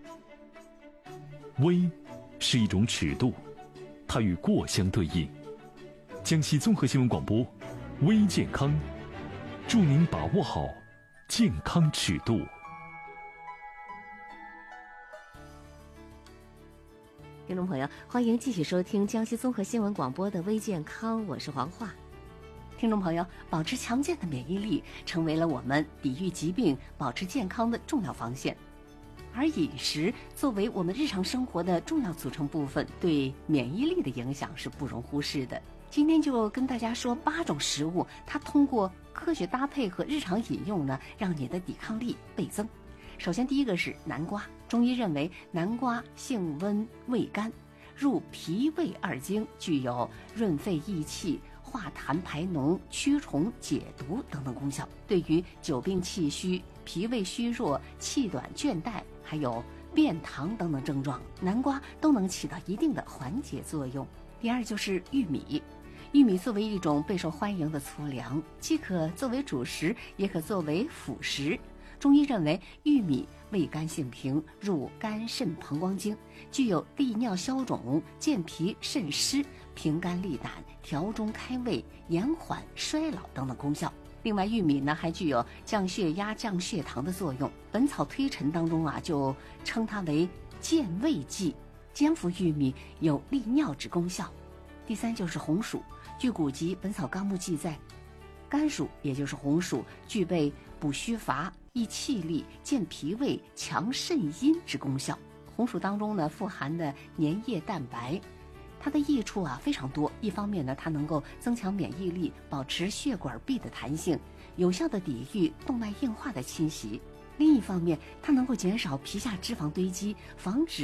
微是一种尺度，它与过相对应。江西综合新闻广播，微健康，祝您把握好健康尺度。 听众朋友，欢迎继续收听江西综合新闻广播的微健康，我是黄华。听众朋友，保持强健的免疫力成为了我们抵御疾病、保持健康的重要防线。而饮食作为我们日常生活的重要组成部分，对免疫力的影响是不容忽视的。今天就跟大家说8种食物，它通过科学搭配和日常饮用呢，让你的抵抗力倍增。首先第一个是南瓜，中医认为南瓜性温味甘，入脾胃2经，具有润肺益气、化痰排脓、驱虫解毒等等功效。对于久病气虚、脾胃虚弱、气短倦怠，还有便溏等等症状，南瓜都能起到一定的缓解作用。第二就是玉米，玉米作为一种备受欢迎的粗粮，既可作为主食，也可作为辅食。中医认为玉米味甘性平，入肝肾膀胱经，具有利尿消肿、健脾渗湿、平肝利胆、调中开胃、延缓衰老等等功效。另外玉米呢还具有降血压、降血糖的作用。本草推陈当中就称它为健胃剂。煎服玉米有利尿之功效。第三就是红薯，据古籍《本草纲目》记载，甘薯也就是红薯具备补虚乏、益气力、健脾胃、强肾阴之功效。红薯当中呢富含的粘液蛋白，它的益处非常多。一方面呢，它能够增强免疫力，保持血管壁的弹性，有效的抵御动脉硬化的侵袭。另一方面，它能够减少皮下脂肪堆积，防止